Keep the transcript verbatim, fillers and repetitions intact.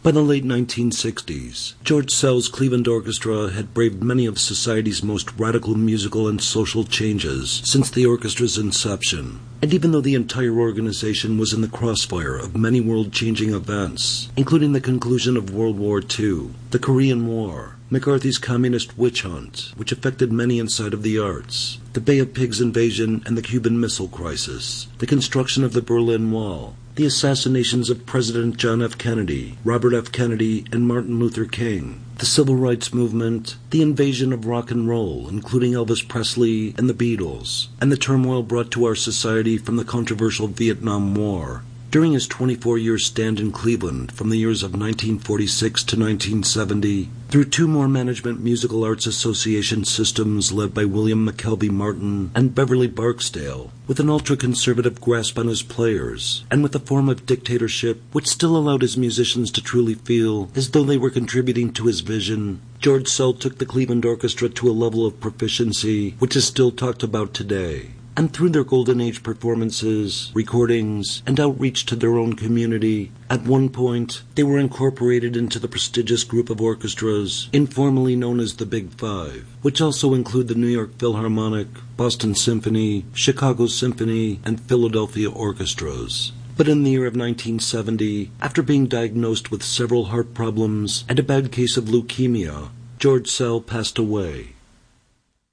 By the late nineteen sixties, George Szell's Cleveland Orchestra had braved many of society's most radical musical and social changes since the orchestra's inception. And even though the entire organization was in the crossfire of many world-changing events, including the conclusion of World War Two, the Korean War, McCarthy's communist witch hunt, which affected many inside of the arts, the Bay of Pigs invasion and the Cuban Missile Crisis, the construction of the Berlin Wall, the assassinations of President John F. Kennedy, Robert F. Kennedy, and Martin Luther King, the Civil Rights Movement, the invasion of rock and roll, including Elvis Presley and the Beatles, and the turmoil brought to our society from the controversial Vietnam War. During his twenty-four-year stand in Cleveland from the years of nineteen forty-six to nineteen seventy, through two more Management Musical Arts Association systems led by William McKelvey Martin and Beverly Barksdale, with an ultra-conservative grasp on his players, and with a form of dictatorship which still allowed his musicians to truly feel as though they were contributing to his vision, George Szell took the Cleveland Orchestra to a level of proficiency which is still talked about today. And through their Golden Age performances, recordings, and outreach to their own community, at one point, they were incorporated into the prestigious group of orchestras informally known as the Big Five, which also include the New York Philharmonic, Boston Symphony, Chicago Symphony, and Philadelphia orchestras. But in the year of nineteen seventy, after being diagnosed with several heart problems and a bad case of leukemia, George Szell passed away.